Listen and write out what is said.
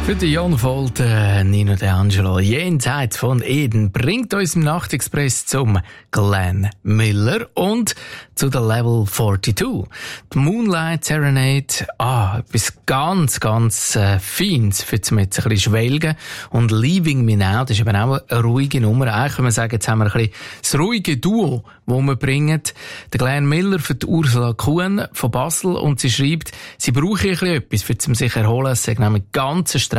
Für den Jan Volt, Nino D'Angelo, jenseits von Eden, bringt uns im Nachtexpress zum Glenn Miller und zu der Level 42. Die Moonlight Serenade, etwas ganz, ganz Feines für zum jetzt ein bisschen schwelgen. Und Leaving Me Now, das ist eben auch eine ruhige Nummer. Eigentlich kann man sagen, jetzt haben wir ein bisschen das ruhige Duo, das wir bringen. Der Glenn Miller für die Ursula Kuhn von Basel und sie schreibt, sie brauche ein bisschen etwas, für zum sich erholen. Es ist nämlich ganz